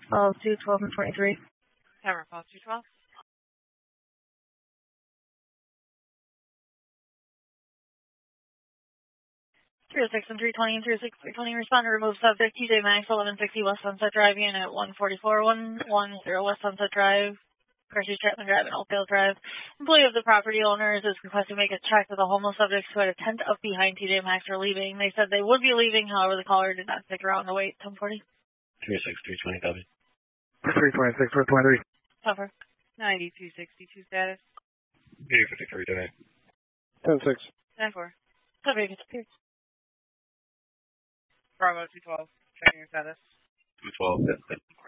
Call 212 and 23. Camera call 212. 306 and 320 and 306 320. Responder remove subject TJ Maxx 1160 West Sunset Drive, Unit 144 110 West Sunset Drive, Percy Chapman Drive and Oakdale Drive. Employee of the property owners is requested to make a check with the homeless subjects who had a tent up behind TJ Maxx are leaving. They said they would be leaving, however, the caller did not stick around to wait. 1040. 306 320 copy. 326 423. Cover. 9262 status. 853 today. 10-6. 10-4. Cover disappeared. Bravo 212. Checking your status. 212.